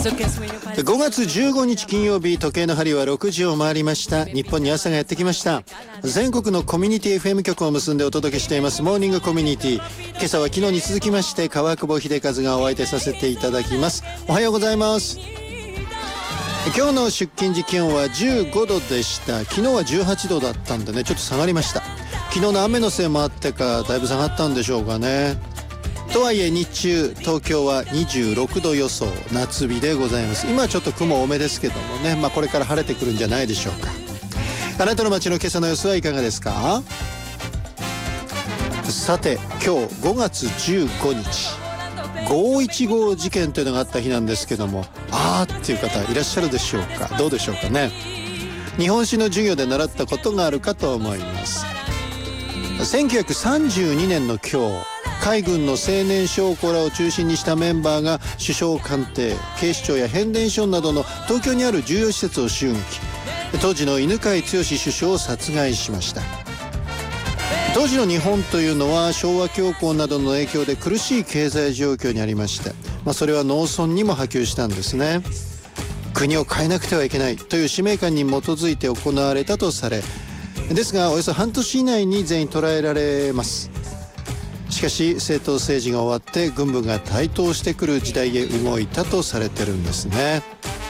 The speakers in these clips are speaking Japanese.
5月15日金曜日、時計の針は6時を回りました。日本に朝がやってきました。全国のコミュニティ FM 局を結んでお届けしていますモーニングコミュニティ。今朝は昨日に続きまして川久保秀和がお相手させていただきます。おはようございます。今日の出勤時気温は15度でした。昨日は18度だったんでね、ちょっと下がりました。昨日の雨のせいもあってかだいぶ下がったんでしょうかね。とはいえ日中東京は26度予想、夏日でございます。今はちょっと雲多めですけどもね、これから晴れてくるんじゃないでしょうか。あなたの街の今朝の様子はいかがですか。さて今日5月15日515事件というのがあった日なんですけども、っていう方いらっしゃるでしょうか。どうでしょうかね。日本史の授業で習ったことがあるかと思います。1932年の今日、海軍の青年将校らを中心にしたメンバーが首相官邸、警視庁や変電所などの東京にある重要施設を襲撃。当時の犬飼剛首相を殺害しました。当時の日本というのは昭和恐慌などの影響で苦しい経済状況にありまして、それは農村にも波及したんですね。国を変えなくてはいけないという使命感に基づいて行われたとされ、ですがおよそ半年以内に全員捕らえられます。しかし政党政治が終わって軍部が台頭してくる時代へ動いたとされてるんですね。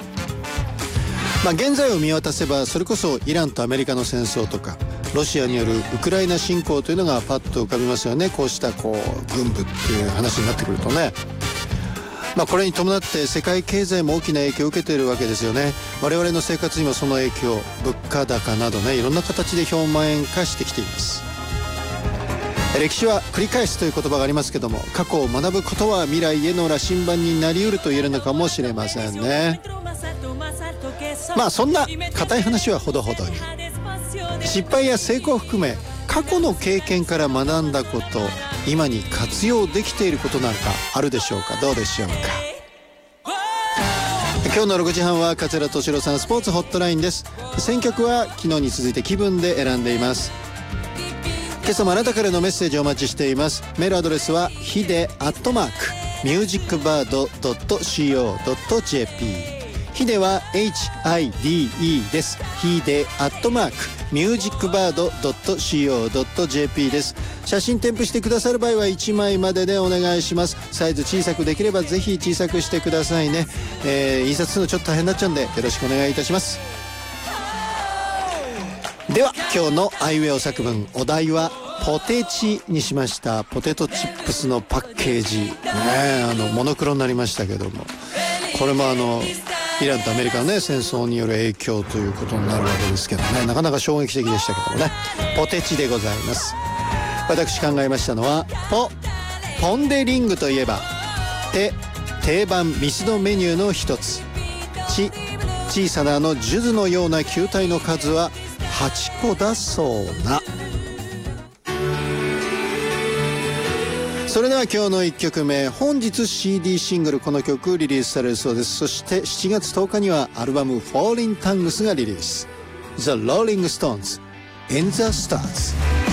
現在を見渡せばそれこそイランとアメリカの戦争とかロシアによるウクライナ侵攻というのがパッと浮かびますよね。こうした軍部っていう話になってくるとね、これに伴って世界経済も大きな影響を受けているわけですよね。我々の生活にもその影響、物価高などね、いろんな形で表面化してきています。歴史は繰り返すという言葉がありますけども、過去を学ぶことは未来への羅針盤になりうると言えるのかもしれませんね。そんな固い話はほどほどに、失敗や成功を含め過去の経験から学んだこと、今に活用できていることなんかあるでしょうか。どうでしょうか。今日の6時半は桂敏郎さんスポーツホットラインです。選曲は昨日に続いて気分で選んでいます。今朝もあなたからのメッセージをお待ちしています。メールアドレスはhide@musicbird.co.jp、ヒデは HIDE です。ヒデ@musicbird.co.jp です。写真添付してくださる場合は1枚まででお願いします。サイズ小さくできればぜひ小さくしてくださいね。印刷するのちょっと大変になっちゃうんでよろしくお願いいたします。では今日のアイウェオ作文、お題はポテチにしました。ポテトチップスのパッケージね、モノクロになりましたけども、これもイランとアメリカのね戦争による影響ということになるわけですけどね、なかなか衝撃的でしたけどもね、ポテチでございます。私考えましたのはポン・デ・リングといえば定番ミスドメニューの一つ、小さな数珠のような球体の数は8個だそうな。それでは今日の1曲目、本日 CD シングルこの曲リリースされるそうです。そして7月10日にはアルバム Falling Tongues がリリース。 The Rolling Stones In the Stars。